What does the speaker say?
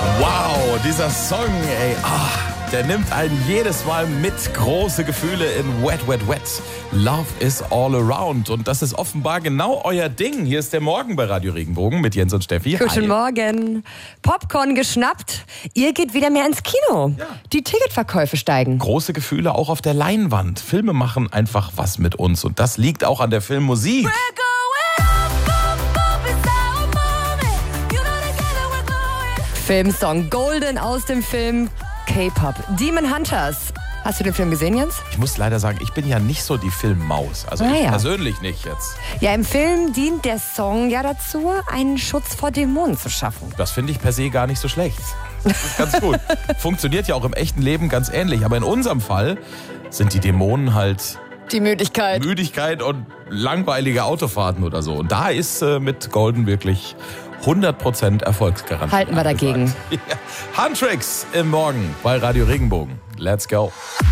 Wow, dieser Song, ey, der nimmt einen jedes Mal mit. Große Gefühle in Wet, Wet, Wet. Love is all around. Und das ist offenbar genau euer Ding. Hier ist der Morgen bei Radio Regenbogen mit Jens und Steffi. Guten Morgen. Popcorn geschnappt. Ihr geht wieder mehr ins Kino. Ja. Die Ticketverkäufe steigen. Große Gefühle auch auf der Leinwand. Filme machen einfach was mit uns. Und das liegt auch an der Filmmusik. Filmsong Golden aus dem Film K-Pop Demon Hunters. Hast du den Film gesehen, Jens? Ich muss leider sagen, ich bin ja nicht so die Filmmaus. Also ich persönlich nicht jetzt. Ja, im Film dient der Song ja dazu, einen Schutz vor Dämonen zu schaffen. Das finde ich per se gar nicht so schlecht. Das ist ganz gut. Funktioniert ja auch im echten Leben ganz ähnlich. Aber in unserem Fall sind die Dämonen halt Die Müdigkeit. Müdigkeit und langweilige Autofahrten oder so. Und da ist mit Golden wirklich 100% Erfolgsgarantie. Halten wir dagegen. Ja. Handtricks im Morgen bei Radio Regenbogen. Let's go.